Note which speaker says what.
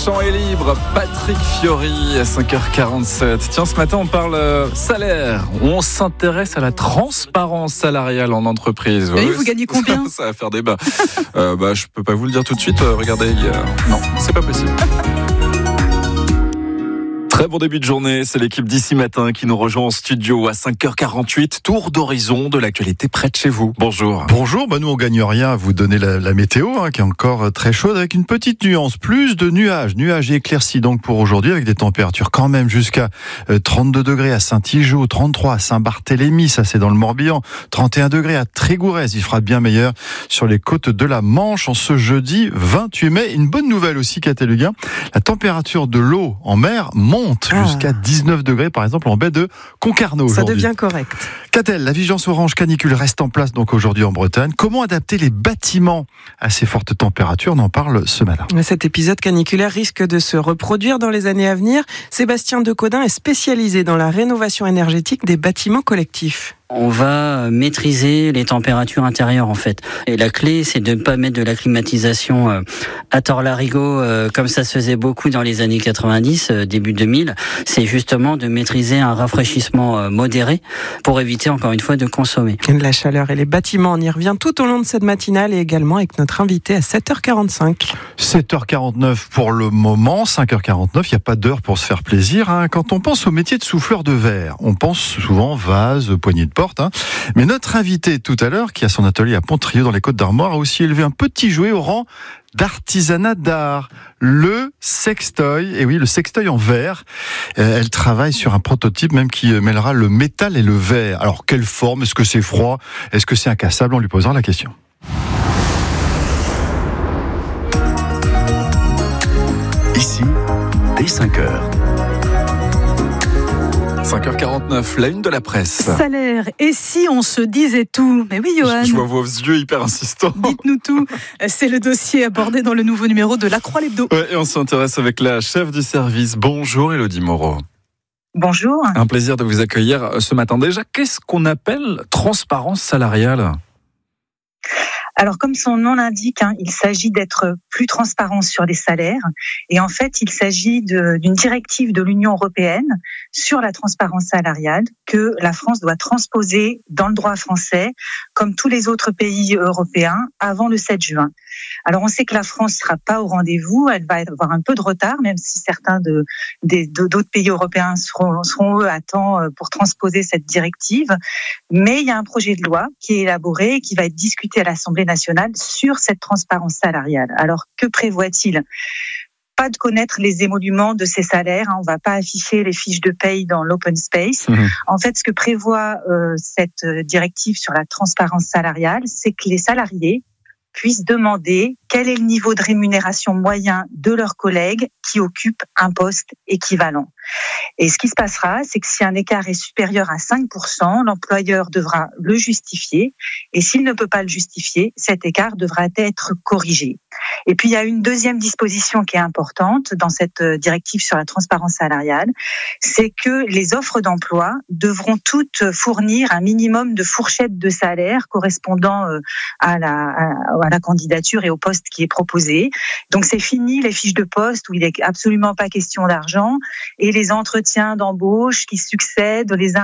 Speaker 1: champ est libre, Patrick Fiori à 5h47. Tiens, ce matin on parle salaire. On s'intéresse à la transparence salariale en entreprise.
Speaker 2: Oui, vous gagnez combien ?
Speaker 1: Ça va faire débat. Je peux pas vous le dire tout de suite. Regardez, non, c'est pas possible. Très bon début de journée, c'est l'équipe d'ici matin qui nous rejoint en studio à 5h48. Tour d'horizon de l'actualité près de chez vous. Bonjour.
Speaker 3: Bonjour, nous on gagne rien à vous donner la météo qui est encore très chaude avec une petite nuance. Plus de nuages et éclaircies donc pour aujourd'hui avec des températures quand même jusqu'à 32 degrés à Saint-Igeau, 33 à Saint-Barthélemy, ça c'est dans le Morbihan, 31 degrés à Trégourez. Il fera bien meilleur sur les côtes de la Manche en ce jeudi 28 mai. Une bonne nouvelle aussi, Catéluguin, la température de l'eau en mer monte jusqu'à 19 degrés, par exemple, en baie de Concarneau aujourd'hui.
Speaker 2: Ça devient correct.
Speaker 3: Catel, la vigilance orange canicule reste en place donc aujourd'hui en Bretagne. Comment adapter les bâtiments à ces fortes températures ? On en parle ce matin.
Speaker 2: Cet épisode caniculaire risque de se reproduire dans les années à venir. Sébastien Decodin est spécialisé dans la rénovation énergétique des bâtiments collectifs.
Speaker 4: On va maîtriser les températures intérieures en fait. Et la clé, c'est de ne pas mettre de la climatisation à tort-larigot comme ça se faisait beaucoup dans les années 90, début 2000. C'est justement de maîtriser un rafraîchissement modéré pour éviter encore une fois de consommer.
Speaker 2: La chaleur et les bâtiments, on y revient tout au long de cette matinale et également avec notre invité à 7h45.
Speaker 3: 7h49 pour le moment, 5h49, il n'y a pas d'heure pour se faire plaisir. Quand on pense au métier de souffleur de verre, on pense souvent vase, poignée de porte. Mais notre invité tout à l'heure, qui a son atelier à Pontrieux dans les Côtes-d'Armor, a aussi élevé un petit jouet au rang d'artisanat d'art, le sextoy. Et oui, le sextoy en verre. Elle travaille sur un prototype même qui mêlera le métal et le verre. Alors, quelle forme ? Est-ce que c'est froid ? Est-ce que c'est incassable ? On lui posera la question.
Speaker 5: Ici, dès 5h.
Speaker 1: 5h49, la une de la presse.
Speaker 6: Salaire, et si on se disait tout ? Mais oui, Johan.
Speaker 1: Je vois vos yeux hyper insistants.
Speaker 6: Dites-nous tout. C'est le dossier abordé dans le nouveau numéro de La Croix l'Hebdo.
Speaker 1: Ouais, et on s'intéresse avec la chef du service. Bonjour Élodie Moreau.
Speaker 6: Bonjour.
Speaker 1: Un plaisir de vous accueillir ce matin. Déjà, qu'est-ce qu'on appelle transparence salariale ?
Speaker 6: Alors, comme son nom l'indique, il s'agit d'être plus transparent sur les salaires. Et en fait, il s'agit d'une directive de l'Union européenne sur la transparence salariale que la France doit transposer dans le droit français, comme tous les autres pays européens, avant le 7 juin. Alors, on sait que la France ne sera pas au rendez-vous. Elle va avoir un peu de retard, même si certains d'autres pays européens seront eux à temps pour transposer cette directive. Mais il y a un projet de loi qui est élaboré et qui va être discuté à l'Assemblée nationale sur cette transparence salariale. Alors, que prévoit-il ? Pas de connaître les émoluments de ces salaires. On ne va pas afficher les fiches de paye dans l'open space. En fait, ce que prévoit cette directive sur la transparence salariale, c'est que les salariés puissent demander quel est le niveau de rémunération moyen de leurs collègues qui occupent un poste équivalent. Et ce qui se passera, c'est que si un écart est supérieur à 5%, l'employeur devra le justifier. Et s'il ne peut pas le justifier, cet écart devra être corrigé. Et puis, il y a une deuxième disposition qui est importante dans cette directive sur la transparence salariale, c'est que les offres d'emploi devront toutes fournir un minimum de fourchette de salaire correspondant à la candidature et au poste qui est proposé. Donc, c'est fini les fiches de poste où il n'est absolument pas question d'argent et les entretiens d'embauche qui succèdent les uns